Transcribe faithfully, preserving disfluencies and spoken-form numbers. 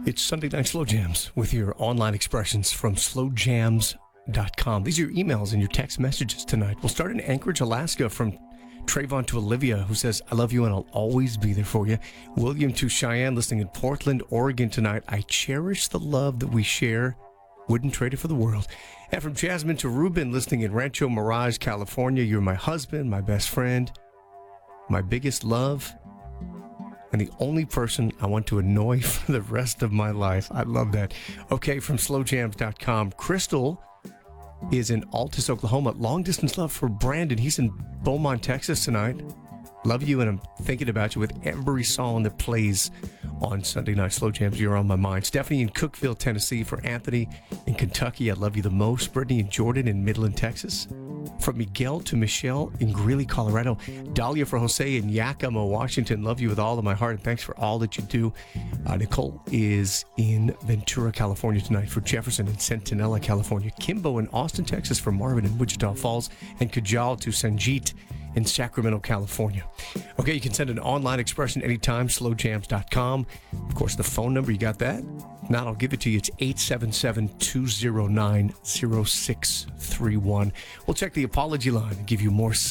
It's Sunday Night Slow Jams with your online expressions from slow jams dot com. These are your emails and your text messages tonight. We'll start in Anchorage, Alaska from Trayvon to Olivia, who says, I love you and I'll always be there for you. William to Cheyenne, listening in Portland, Oregon tonight. I cherish the love that we share. Wouldn't trade it for the world. And from Jasmine to Ruben, listening in Rancho Mirage, California. You're my husband, my best friend, my biggest love, and the only person I want to annoy for the rest of my life. I love that. Okay, from slow jams dot com. Crystal is in Altus, Oklahoma. Long distance love for Brandon. He's in Beaumont, Texas tonight. Love you, and I'm thinking about you with every song that plays on Sunday Night Slow Jams. You're on my mind. Stephanie in Cookeville, Tennessee. For Anthony in Kentucky, I love you the most. Brittany and Jordan in Midland, Texas. From Miguel to Michelle in Greeley, Colorado. Dahlia for Jose in Yakima, Washington. Love you with all of my heart, and thanks for all that you do. Uh, Nicole is in Ventura, California tonight. For Jefferson in Centinela, California. Kimbo in Austin, Texas. For Marvin in Wichita Falls. And Kajal to Sanjeet in Sacramento, California. Okay, you can send an online expression anytime, slow jams dot com. Of course, the phone number, you got that? Now I'll give it to you. It's eight seven seven, two zero nine, zero six three one. We'll check the apology line and give you more